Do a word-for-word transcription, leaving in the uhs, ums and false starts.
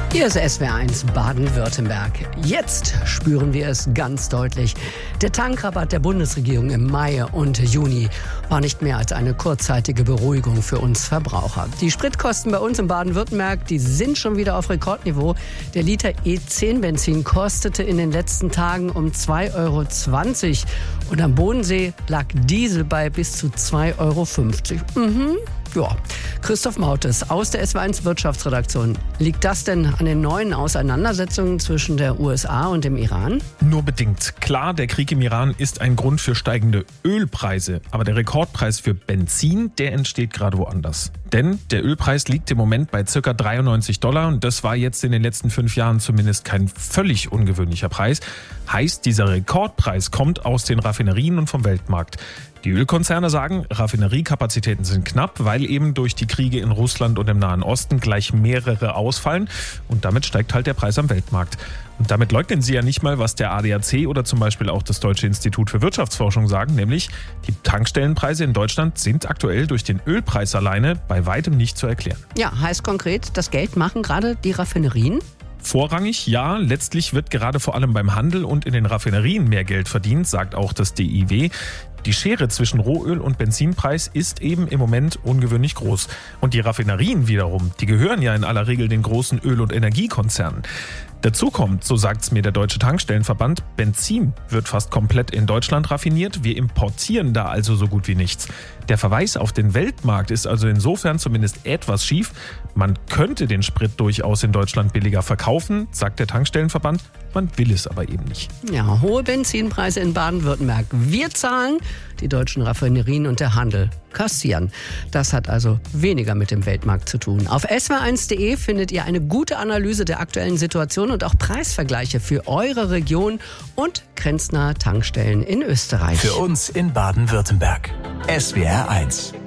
Hier ist S W R eins Baden-Württemberg. Jetzt spüren wir es ganz deutlich. Der Tankrabatt der Bundesregierung im Mai und Juni war nicht mehr als eine kurzzeitige Beruhigung für uns Verbraucher. Die Spritkosten bei uns in Baden-Württemberg, die sind schon wieder auf Rekordniveau. Der Liter E zehn Benzin kostete in den letzten Tagen um zwei Euro zwanzig. Und am Bodensee lag Diesel bei bis zu zwei Euro fünfzig. Mhm. Ja, Christoph Mautes aus der S W R eins Wirtschaftsredaktion. Liegt das denn an den neuen Auseinandersetzungen zwischen der U S A und dem Iran? Nur bedingt. Klar, der Krieg im Iran ist ein Grund für steigende Ölpreise. Aber der Rekordpreis für Benzin, der entsteht gerade woanders. Denn der Ölpreis liegt im Moment bei ca. dreiundneunzig Dollar und das war jetzt in den letzten fünf Jahren zumindest kein völlig ungewöhnlicher Preis. Heißt, dieser Rekordpreis kommt aus den Raffinerien und vom Weltmarkt. Die Ölkonzerne sagen, Raffineriekapazitäten sind knapp, weil eben durch die Kriege in Russland und im Nahen Osten gleich mehrere ausfallen und damit steigt halt der Preis am Weltmarkt. Und damit leugnen sie ja nicht mal, was der A D A C oder zum Beispiel auch das Deutsche Institut für Wirtschaftsforschung sagen, nämlich die Tankstellenpreise in Deutschland sind aktuell durch den Ölpreis alleine bei weitem nicht zu erklären. Ja, heißt konkret, das Geld machen gerade die Raffinerien? Vorrangig, ja. Letztlich wird gerade vor allem beim Handel und in den Raffinerien mehr Geld verdient, sagt auch das D I W. Die Schere zwischen Rohöl- und Benzinpreis ist eben im Moment ungewöhnlich groß. Und die Raffinerien wiederum, die gehören ja in aller Regel den großen Öl- und Energiekonzernen. Dazu kommt, so sagt's mir der Deutsche Tankstellenverband, Benzin wird fast komplett in Deutschland raffiniert. Wir importieren da also so gut wie nichts. Der Verweis auf den Weltmarkt ist also insofern zumindest etwas schief. Man könnte den Sprit durchaus in Deutschland billiger verkaufen, sagt der Tankstellenverband. Man will es aber eben nicht. Ja, hohe Benzinpreise in Baden-Württemberg. Wir zahlen, die deutschen Raffinerien und der Handel kassieren. Das hat also weniger mit dem Weltmarkt zu tun. Auf S W R eins punkt de findet ihr eine gute Analyse der aktuellen Situation und auch Preisvergleiche für eure Region und grenznahe Tankstellen in Österreich. Für uns in Baden-Württemberg. S W R eins.